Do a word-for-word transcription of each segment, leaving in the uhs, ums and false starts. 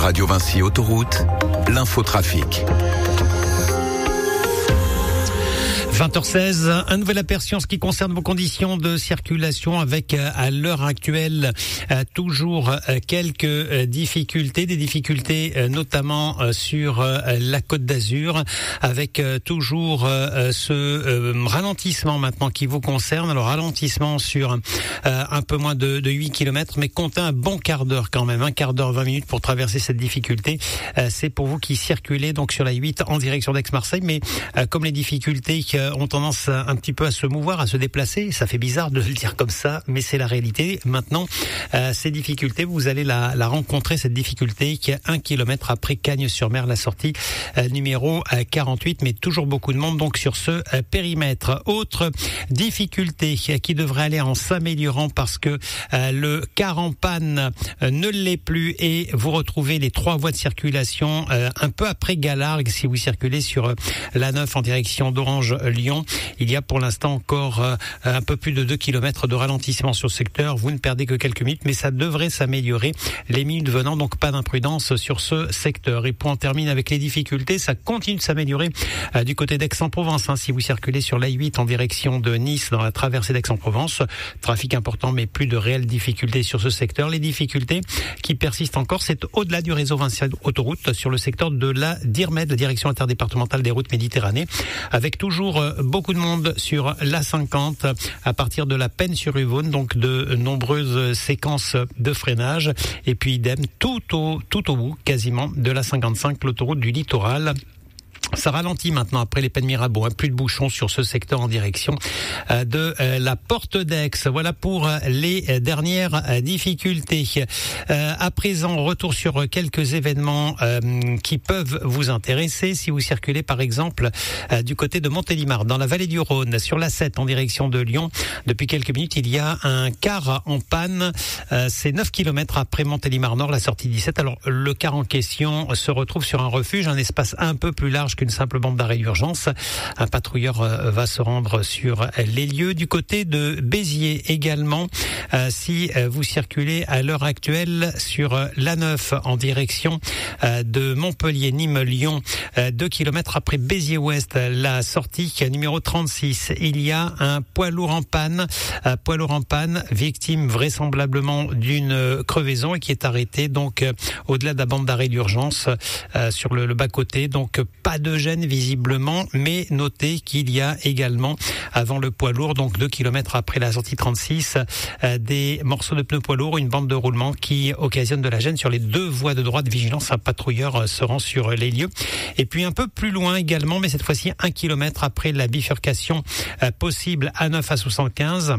Radio Vinci Autoroute, l'infotrafic. vingt heures seize, un nouvel aperçu en ce qui concerne vos conditions de circulation avec à l'heure actuelle toujours quelques difficultés, des difficultés notamment sur la Côte d'Azur avec toujours ce ralentissement maintenant qui vous concerne. Alors ralentissement sur un peu moins de, de huit kilomètres, mais comptez un bon quart d'heure quand même, un quart d'heure, vingt minutes pour traverser cette difficulté. C'est pour vous qui circulez donc sur la huit en direction d'Aix-Marseille, mais comme les difficultés ont tendance un petit peu à se mouvoir, à se déplacer. Ça fait bizarre de le dire comme ça, mais c'est la réalité. Maintenant, euh, ces difficultés, vous allez la, la rencontrer, cette difficulté qui est un kilomètre après Cagnes-sur-Mer, la sortie euh, numéro euh, quarante-huit, mais toujours beaucoup de monde donc sur ce euh, périmètre. Autre difficulté euh, qui devrait aller en s'améliorant parce que euh, le car en panne euh, ne l'est plus et vous retrouvez les trois voies de circulation euh, un peu après Galargues si vous circulez sur euh, l'A neuf en direction d'Orange-Lyon. Il y a pour l'instant encore euh, un peu plus de deux kilomètres de ralentissement sur ce secteur. Vous ne perdez que quelques minutes, mais ça devrait s'améliorer les minutes venant, donc pas d'imprudence sur ce secteur. Et puis on termine avec les difficultés. Ça continue de s'améliorer euh, du côté d'Aix-en-Provence. Hein, si vous circulez sur l'A huit en direction de Nice dans la traversée d'Aix-en-Provence, trafic important, mais plus de réelles difficultés sur ce secteur. Les difficultés qui persistent encore, c'est au-delà du réseau Vinci Autoroute sur le secteur de la DIRMED, la direction interdépartementale des routes Méditerranée, avec toujours euh, beaucoup de monde sur l'A cinquante à partir de la Peine-sur-Yvonne, donc de nombreuses séquences de freinage et puis idem tout au, tout au bout quasiment de l'A cinquante-cinq, l'autoroute du littoral. Ça ralentit maintenant après les Pennes Mirabeau, hein, plus de bouchons sur ce secteur en direction euh, de euh, la Porte d'Aix. Voilà pour euh, les euh, dernières euh, difficultés. Euh, à présent, retour sur quelques événements euh, qui peuvent vous intéresser. Si vous circulez par exemple euh, du côté de Montélimar, dans la vallée du Rhône, sur l'A sept en direction de Lyon, depuis quelques minutes, il y a un car en panne. Euh, c'est neuf kilomètres après Montélimar Nord, la sortie dix-sept. Alors, le car en question se retrouve sur un refuge, un espace un peu plus large qu'une simple bande d'arrêt d'urgence. Un patrouilleur euh, va se rendre sur les lieux. Du côté de Béziers également, euh, si euh, vous circulez à l'heure actuelle sur euh, l'A neuf en direction euh, de Montpellier, Nîmes, Lyon, euh, deux kilomètres après Béziers-Ouest, la sortie numéro trente-six, il y a un poids lourd en panne, un poids lourd en panne, victime vraisemblablement d'une crevaison et qui est arrêté donc euh, au-delà de la bande d'arrêt d'urgence euh, sur le, le bas-côté. Donc pas de gêne visiblement, mais notez qu'il y a également avant le poids lourd, donc deux kilomètres après la sortie trente-six, euh, des morceaux de pneus poids lourd, une bande de roulement qui occasionne de la gêne sur les deux voies de droite. Vigilance, un patrouilleur euh, se rend sur les lieux. Et puis un peu plus loin également, mais cette fois-ci un kilomètre après la bifurcation euh, possible A neuf à soixante-quinze.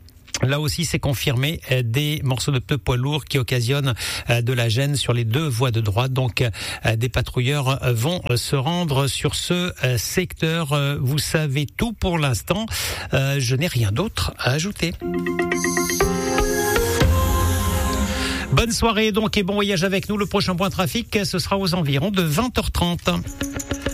Là aussi, c'est confirmé, euh, des morceaux de pneus poids lourds qui occasionnent euh, de la gêne sur les deux voies de droite. Donc, euh, des patrouilleurs euh, vont euh, se rendre sur ce euh, secteur. Euh, vous savez tout pour l'instant. Euh, je n'ai rien d'autre à ajouter. Bonne soirée donc et bon voyage avec nous. Le prochain point trafic, ce sera aux environs de vingt heures trente.